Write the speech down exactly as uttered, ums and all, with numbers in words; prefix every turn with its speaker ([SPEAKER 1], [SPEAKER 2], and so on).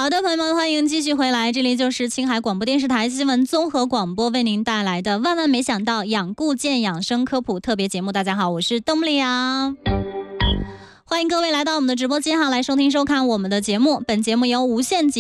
[SPEAKER 1] 好的，朋友们，欢迎继续回来，这里就是青海广播电视台新闻综合广播为您带来的万万没想到养固健养生科普特别节目。大家好，我是邓布利亚。欢迎各位来到我们的直播间哈，来收听收看我们的节目。本节目由无限极